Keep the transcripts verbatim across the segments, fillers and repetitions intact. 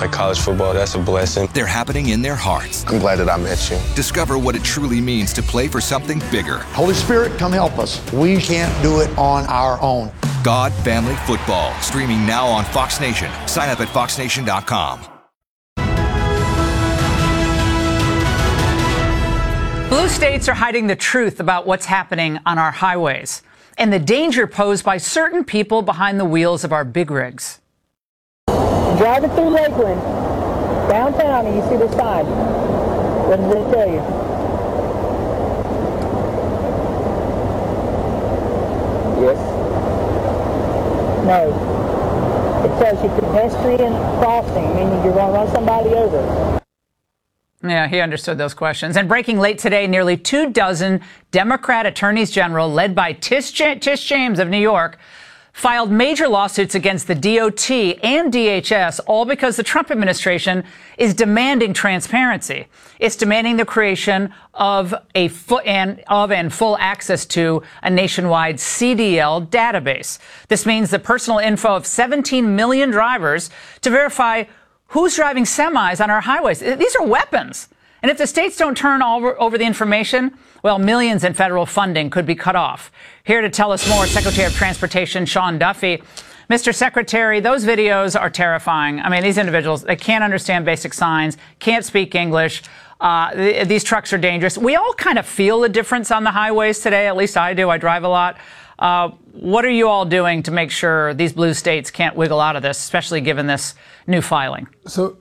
Like college football, that's a blessing. They're happening in their hearts. I'm glad that I met you. Discover what it truly means to play for something bigger. Holy Spirit, come help us. We can't do it on our own. God Family Football, streaming now on Fox Nation. Sign up at fox nation dot com. Blue states are hiding the truth about what's happening on our highways and the danger posed by certain people behind the wheels of our big rigs. Driving through Lakeland, downtown, and you see the sign. What does it tell you? Yes. No. It tells you pedestrian crossing, meaning you're going to run somebody over. Yeah, he understood those questions. And breaking late today, nearly two dozen Democrat attorneys general, led by Tish, Tish James of New York, filed major lawsuits against the D O T and D H S, all because the Trump administration is demanding transparency. It's demanding the creation of a fu- and of and full access to a nationwide C D L database. This means the personal info of seventeen million drivers to verify who's driving semis on our highways. These are weapons. And if the states don't turn over, over the information, well, millions in federal funding could be cut off. Here to tell us more, Secretary of Transportation Sean Duffy. Mister Secretary, those videos are terrifying. I mean, these individuals, they can't understand basic signs, can't speak English. Uh, th- these trucks are dangerous. We all kind of feel the difference on the highways today. At least I do. I drive a lot. Uh, what are you all doing to make sure these blue states can't wiggle out of this, especially given this new filing? So,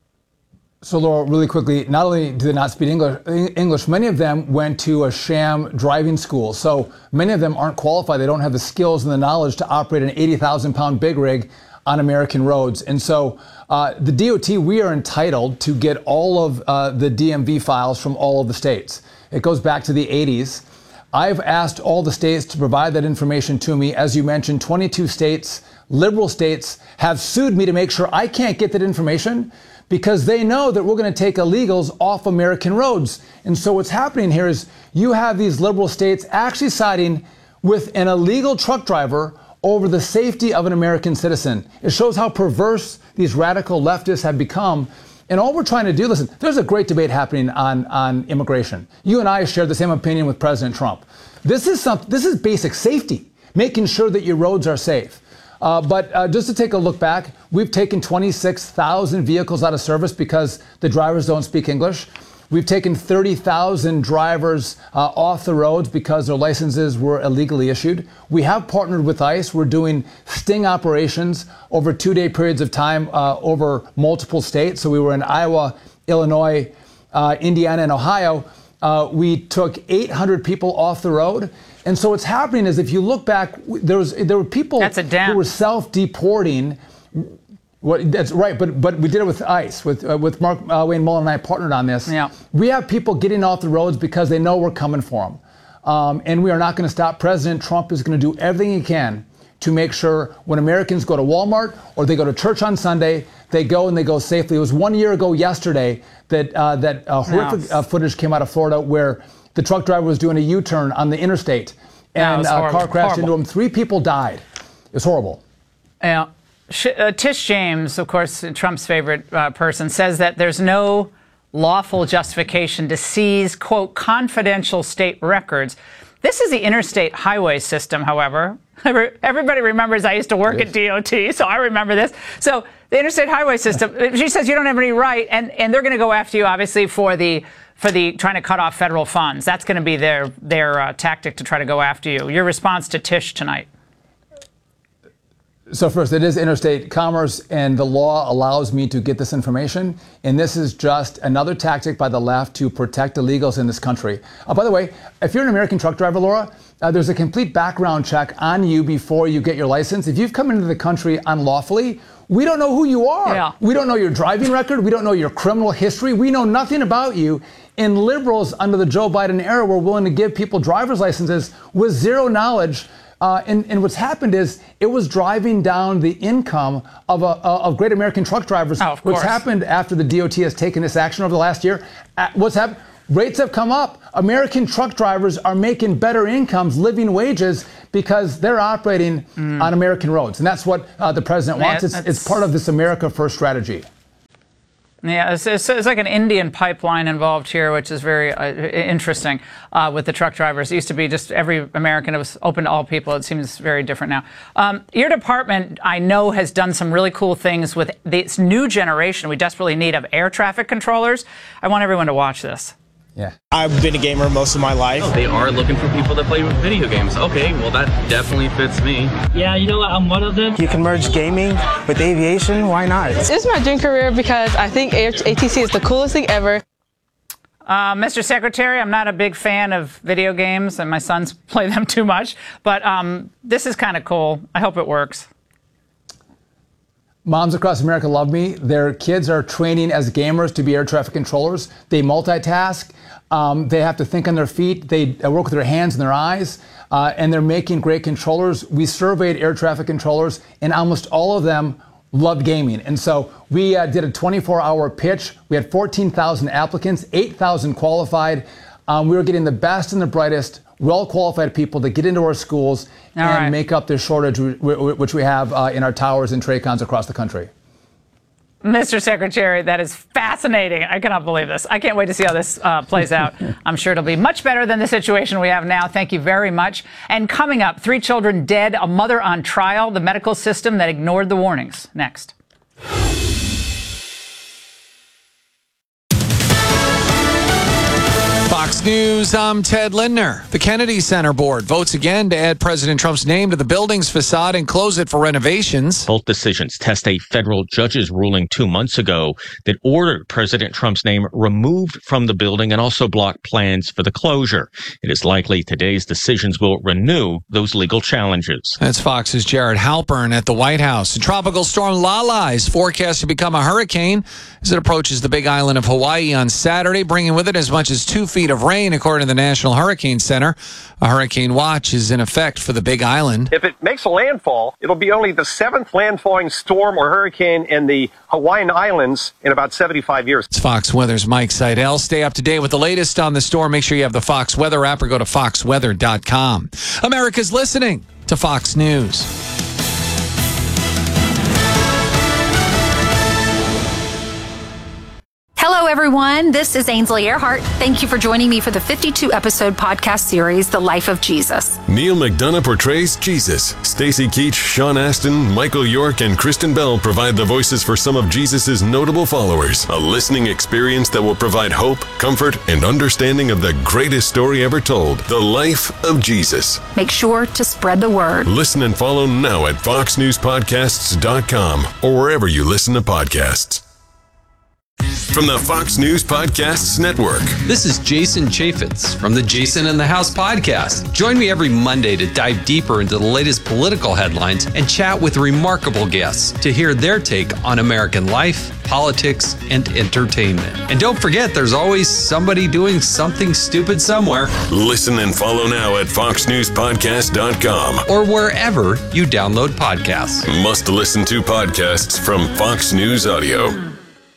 so Laura, really quickly, not only do they not speak English, English, many of them went to a sham driving school. So many of them aren't qualified. They don't have the skills and the knowledge to operate an eighty thousand pound big rig on American roads. And so uh, the D O T, we are entitled to get all of uh, the D M V files from all of the states. It goes back to the eighties. I've asked all the states to provide that information to me. As you mentioned, twenty-two states, liberal states, have sued me to make sure I can't get that information because they know that we're going to take illegals off American roads. And so what's happening here is you have these liberal states actually siding with an illegal truck driver over the safety of an American citizen. It shows how perverse these radical leftists have become. And all we're trying to do, listen, there's a great debate happening on, on immigration. You and I share the same opinion with President Trump. This is some, this is basic safety, making sure that your roads are safe. Uh, but uh, just to take a look back, we've taken twenty-six thousand vehicles out of service because the drivers don't speak English. We've taken thirty thousand drivers uh, off the roads because their licenses were illegally issued. We have partnered with ICE. We're doing sting operations over two-day periods of time uh, over multiple states. So we were in Iowa, Illinois, uh, Indiana, and Ohio. Uh, we took eight hundred people off the road. And so what's happening is if you look back, there was there were people who were self-deporting. What, that's right, but but we did it with ICE, with uh, with Mark uh, Wayne Mullen and I partnered on this. Yeah. We have people getting off the roads because they know we're coming for them. Um, and we are not going to stop. President Trump is going to do everything he can to make sure when Americans go to Walmart or they go to church on Sunday, they go and they go safely. It was one year ago yesterday that uh, that uh, horrific uh, footage came out of Florida where the truck driver was doing a U-turn on the interstate and a uh, car crashed horrible. into him. Three people died. It was horrible. Yeah. Uh, Tish James, of course, Trump's favorite uh, person, says that there's no lawful justification to seize, quote, confidential state records. This is the interstate highway system, however. Everybody remembers I used to work yes. at D O T, so I remember this. So the interstate highway system, she says you don't have any right, and, and they're going to go after you, obviously, for the for the trying to cut off federal funds. That's going to be their, their uh, tactic to try to go after you. Your response to Tish tonight? So first, it is interstate commerce, and the law allows me to get this information. And this is just another tactic by the left to protect illegals in this country. Uh, by the way, if you're an American truck driver, Laura, uh, there's a complete background check on you before you get your license. If you've come into the country unlawfully, we don't know who you are. Yeah. We don't know your driving record. We don't know your criminal history. We know nothing about you. And liberals under the Joe Biden era were willing to give people driver's licenses with zero knowledge. Uh, and, and what's happened is it was driving down the income of, a, uh, of great American truck drivers. Oh, of what's course. happened after the D O T has taken this action over the last year, uh, what's happened? Rates have come up. American truck drivers are making better incomes, living wages, because they're operating mm. on American roads. And that's what uh, the president wants. It's, it's part of this America First strategy. Yeah, it's, it's, it's like an Indian pipeline involved here, which is very uh, interesting uh, with the truck drivers. It used to be just every American. It was open to all people. It seems very different now. Um, your department, I know, has done some really cool things with this new generation we desperately need of air traffic controllers. I want everyone to watch this. Yeah. I've been a gamer most of my life. They are looking for people that play video games. Okay, well, that definitely fits me. Yeah, you know what? I'm one of them. You can merge gaming with aviation. Why not? This is my dream career because I think A T C is the coolest thing ever. Uh, Mister Secretary, I'm not a big fan of video games, and my sons play them too much. But um, this is kind of cool. I hope it works. Moms across America love me. Their kids are training as gamers to be air traffic controllers. They multitask. Um, they have to think on their feet. They work with their hands and their eyes. Uh, and they're making great controllers. We surveyed air traffic controllers, and almost all of them loved gaming. And so we uh, did a twenty-four hour pitch. We had fourteen thousand applicants, eight thousand qualified. Um, we were getting the best and the brightest, well-qualified people to get into our schools All and right. make up the shortage which we have uh, in our towers and TRACONs across the country. Mister Secretary, that is fascinating. I cannot believe this. I can't wait to see how this uh, plays out. I'm sure it'll be much better than the situation we have now. Thank you very much. And coming up, three children dead, a mother on trial, the medical system that ignored the warnings. Next. Fox News, I'm Ted Lindner. The Kennedy Center Board votes again to add President Trump's name to the building's facade and close it for renovations. Both decisions test a federal judge's ruling two months ago that ordered President Trump's name removed from the building and also blocked plans for the closure. It is likely today's decisions will renew those legal challenges. That's Fox's Jared Halpern at the White House. Tropical storm Lala is forecast to become a hurricane as it approaches the Big Island of Hawaii on Saturday, bringing with it as much as two feet of rain, according to the National Hurricane Center. A hurricane watch is in effect for the Big Island. If it makes a landfall, it'll be only the seventh landfalling storm or hurricane in the Hawaiian Islands in about seventy-five years. It's Fox Weather's Mike Seidel. Stay up to date with the latest on the storm. Make sure you have the Fox Weather app or go to fox weather dot com. America's listening to Fox News. Hello, everyone. This is Ainsley Earhart. Thank you for joining me for the fifty-two episode podcast series, The Life of Jesus. Neil McDonough portrays Jesus. Stacy Keach, Sean Astin, Michael York, and Kristen Bell provide the voices for some of Jesus' notable followers. A listening experience that will provide hope, comfort, and understanding of the greatest story ever told, The Life of Jesus. Make sure to spread the word. Listen and follow now at fox news podcasts dot com or wherever you listen to podcasts. From the Fox News Podcasts Network. This is Jason Chaffetz from the Jason in the House podcast. Join me every Monday to dive deeper into the latest political headlines and chat with remarkable guests to hear their take on American life, politics, and entertainment. And don't forget, there's always somebody doing something stupid somewhere. Listen and follow now at fox news podcast dot com or wherever you download podcasts. Must listen to podcasts from Fox News Audio.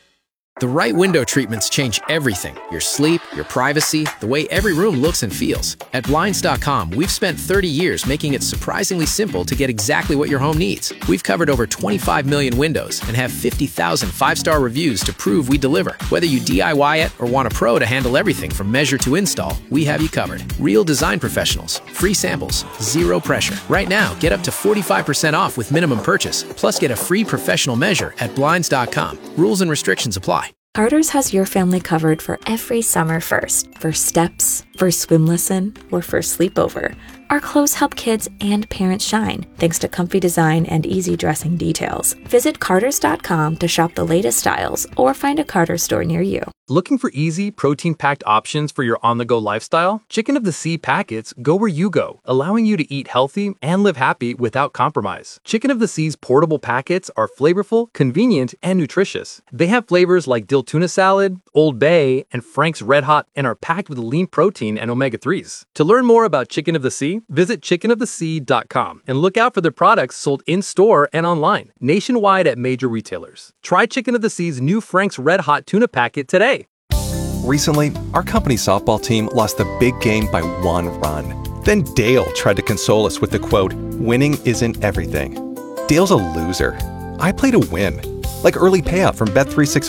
The right window treatments change everything. Your sleep, your privacy, the way every room looks and feels. At Blinds dot com, we've spent thirty years making it surprisingly simple to get exactly what your home needs. We've covered over twenty-five million windows and have fifty thousand five-star reviews to prove we deliver. Whether you D I Y it or want a pro to handle everything from measure to install, we have you covered. Real design professionals, free samples, zero pressure. Right now, get up to forty-five percent off with minimum purchase, plus get a free professional measure at Blinds dot com. Rules and restrictions apply. Carter's has your family covered for every summer first. First steps, first swim lesson, or first sleepover. Our clothes help kids and parents shine, thanks to comfy design and easy dressing details. Visit Carter's dot com to shop the latest styles or find a Carter's store near you. Looking for easy, protein-packed options for your on-the-go lifestyle? Chicken of the Sea packets go where you go, allowing you to eat healthy and live happy without compromise. Chicken of the Sea's portable packets are flavorful, convenient, and nutritious. They have flavors like dill tuna salad, Old Bay, and Frank's Red Hot, and are packed with lean protein and omega threes. To learn more about Chicken of the Sea, visit chicken of the sea dot com and look out for their products sold in-store and online, nationwide at major retailers. Try Chicken of the Sea's new Frank's Red Hot tuna packet today. Recently, our company softball team lost the big game by one run. Then Dale tried to console us with the quote, "Winning isn't everything." Dale's a loser. I play to win. Like early payout from Bet three